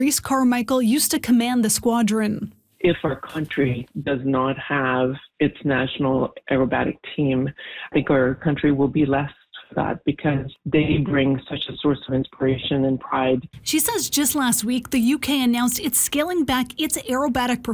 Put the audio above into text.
Reese Carmichael used to command the squadron. If our country does not have its national aerobatic team, I think our country will be less for that because they bring such a source of inspiration and pride. She says just last week, the UK announced it's scaling back its aerobatic